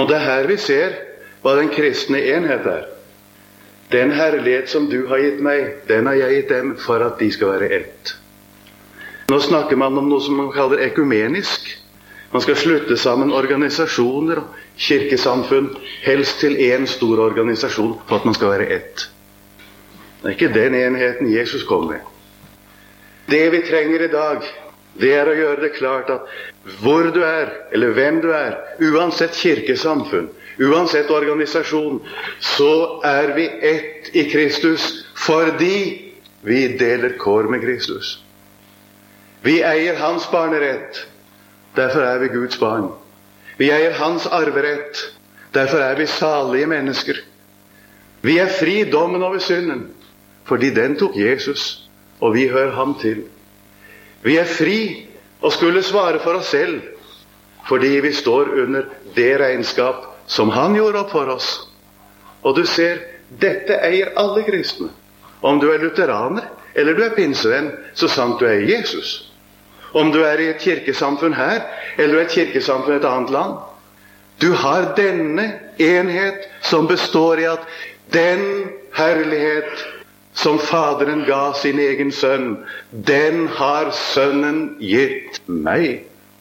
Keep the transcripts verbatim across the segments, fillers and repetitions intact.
Og det er her vi ser hva den kristne enhet er. Den herlighet som du har gitt meg, den har jeg gitt dem for at de skal være ett. Nå snakker man om noe som man kaller ekumenisk. Man skal slutte sammen organisasjoner og kirkesamfunn, helst til en stor organisasjon for at man skal være ett. Det er ikke den enheten Jesus kom med. Det vi trenger i dag, det er å gjøre det klart at hvor du er, eller hvem du er, uansett kirkesamfunn, uansett organisasjon, så er vi ett i Kristus fordi vi deler kår med Kristus. Vi eier hans barnerett, derfor er vi Guds barn. Vi eier hans arverett, derfor er vi salige mennesker. Vi er fri dommen over synden, fordi den tok Jesus, og vi hører ham til. Vi er fri og skulle svare for oss selv, fordi vi står under det regnskap som han gjorde opp for oss. Og du ser, dette eier alle kristne. Om du er lutheraner, eller du er pinsevenn, så sant du er Jesus. Om du er i et kirkesamfunn her, eller et kirkesamfunn i et annet land. Du har denne enhet som består i at den herlighet som Faderen ga sin egen sønn, den har sønnen gitt meg.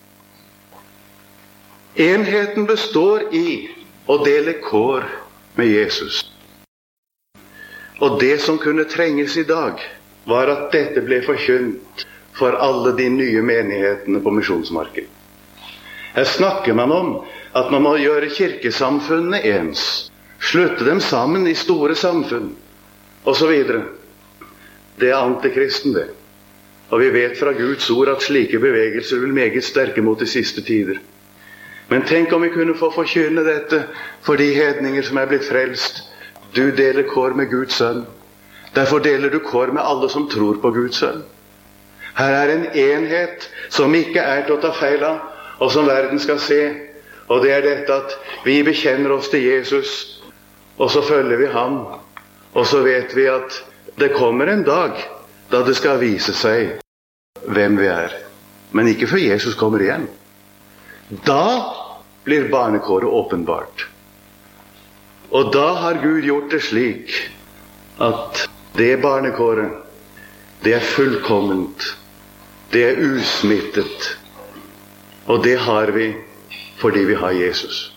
Enheten består i å dele kår med Jesus. Og det som kunne trenges i dag, var at dette ble forkynt for alle de nye menighetene på misjonsmarken. Her snakker man om at man må gjøre kirkesamfunnene ens, slutte dem sammen i store samfunn, og så videre. Det er antikristen, det. Og vi vet fra Guds ord at slike bevegelser vil meget sterke mot de siste tider. Men tenk om vi kunne få forkynne dette for de hedninger som er blitt frelst. Du deler kår med Guds sønn. Derfor deler du kår med alle som tror på Guds sønn. Her er en enhet som ikke er til å ta feil av, og som verden skal se. Og det er dette at vi bekjenner oss til Jesus, og så følger vi ham. Og så vet vi at det kommer en dag da det skal vise seg hvem vi er. Men ikke før Jesus kommer igjen. Da blir barnekåret åpenbart. Og da har Gud gjort det slik at det barnekåret, det er fullkomment. Det er usmittet. Og det har vi fordi vi har Jesus.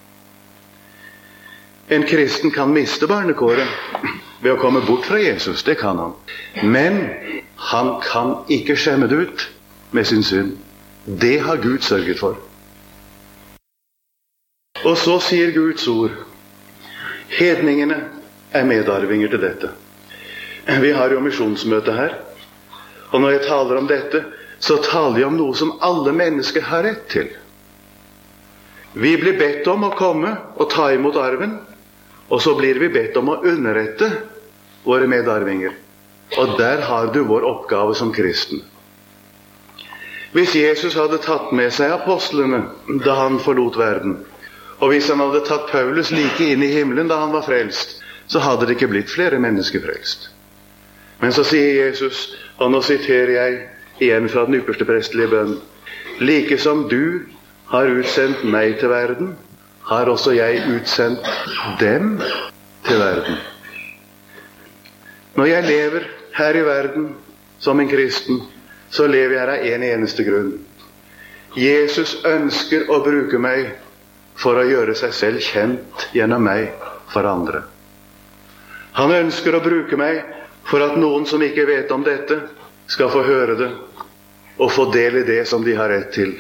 En kristen kan miste barnekåret ved å komme bort fra Jesus, det kan han. Men han kan ikke skjemme det ut med sin synd. Det har Gud sørget for. Og så sier Guds ord, hedningene er medarvinger til dette. Vi har jo misjonsmøte her, og når jeg taler om dette, så taler jeg om noe som alle mennesker har rett til. Vi blir bedt om å komme og ta imot arven, og så blir vi bedt om å underrette våre medarvinger. Og der har du vår oppgave som kristen. Hvis Jesus hadde tatt med seg apostlene da han forlot verden, og hvis han hadde tatt Paulus like inn i himmelen da han var frelst, så hadde det ikke blitt flere mennesker frelst. Men så sier Jesus, og nå siterer jeg igjen fra den ypperste prestelige bønn, like som du har utsendt meg til verden, har også jeg utsendt dem til verden. Når jeg lever her i verden som en kristen, så lever jeg av en eneste grunn. Jesus ønsker å bruke meg for å gjøre seg selv kjent gjennom meg for andre. Han ønsker å bruke meg for at noen som ikke vet om dette, skal få høre det og få del i det som de har rett til.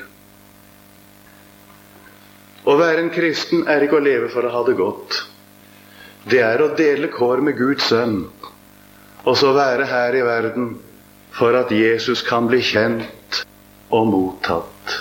Å være en kristen er ikke å leve for å ha det godt. Det er å dele kår med Guds sønn, og så være her i verden for at Jesus kan bli kjent og mottatt.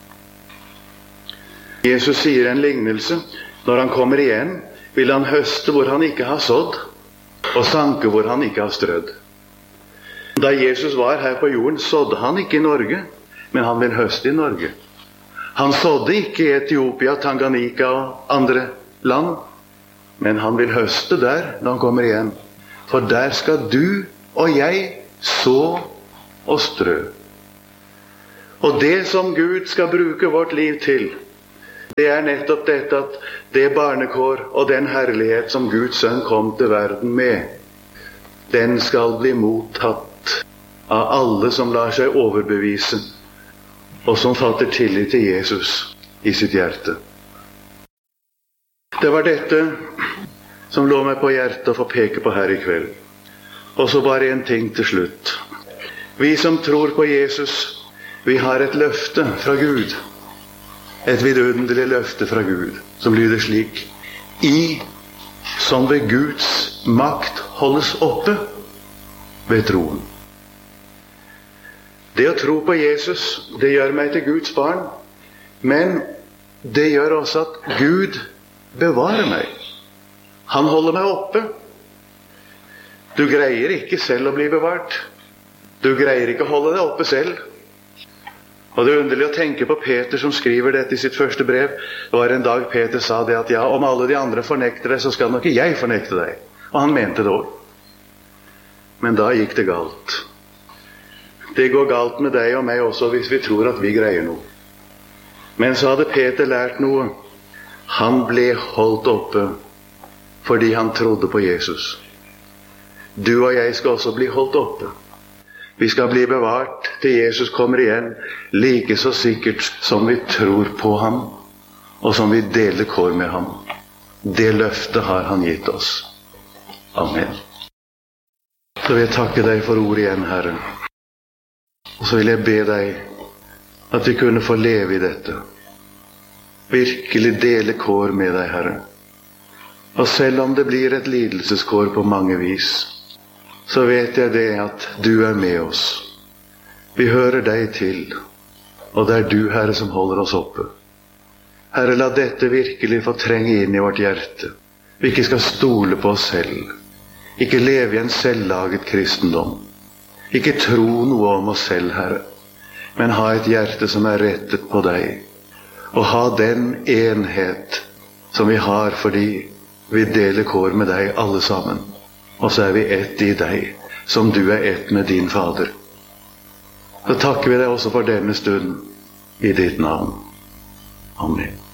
Jesus sier en lignelse. Når han kommer igjen, vil han høste hvor han ikke har sådd, og sanke hvor han ikke har strødd. Da Jesus var her på jorden, sådde han ikke i Norge, men han vil høste i Norge. Han sådde ikke i Etiopia, Tanganyika og andre land, men han vil høste der når han kommer igjen. For der skal du og jeg så og strø. Og det som Gud skal bruke vårt liv til, det er nettopp dette at det barnekår og den herlighet som Guds sønn kom til verden med, den skal bli mottatt av alle som lar seg overbevise, og som fatter tillit til Jesus i sitt hjerte. Det var dette som lå meg på hjertet å få peke på her i kveld. Og så bare en ting til slutt. Vi som tror på Jesus, vi har et løfte fra Gud. Et vidunderlig løfte fra Gud, som lyder slik: I som ved Guds makt holdes oppe ved troen. Det å tro på Jesus, det gjør meg til Guds barn, men det gjør også at Gud bevarer meg. Han holder meg oppe. Du greier ikke selv å bli bevart. Du greier ikke å holde deg oppe selv. Og det er underlig å tenke på Peter som skriver dette i sitt første brev. Det var en dag Peter sa det at ja, om alle de andre fornekter deg, så skal nok ikke jeg fornekte deg. Og han mente det også. Men da gikk det galt. Det går galt med deg og meg også hvis vi tror at vi greier noe. Men så hadde Peter lært noe. Han ble holdt oppe fordi han trodde på Jesus. Du og jeg skal også bli holdt oppe. Vi skal bli bevart til Jesus kommer igjen, like så sikkert som vi tror på ham, og som vi deler kår med ham. Det løftet har han gitt oss. Amen. Så vil jeg takke deg for ord igjen, Herre. Og så vil jeg be deg at vi kunne få leve i dette. Virkelig dele kår med deg, Herre. Og selv om det blir et lidelseskår på mange vis, så vet jeg det at du er med oss. Vi hører deg til, og det er du, Herre, som holder oss oppe. Herre, la dette virkelig få trenge inn i vårt hjerte. Vi ikke skal stole på oss selv. Ikke leve i en selvlaget kristendom. Ikke tro noe om oss selv, Herre, men ha et hjerte som er rettet på deg. Og ha den enhet som vi har fordi vi deler kår med deg alle sammen. Og så er vi ett i deg, som du er ett med din Fader. Så takker vi deg også for denne stunden i ditt navn. Amen.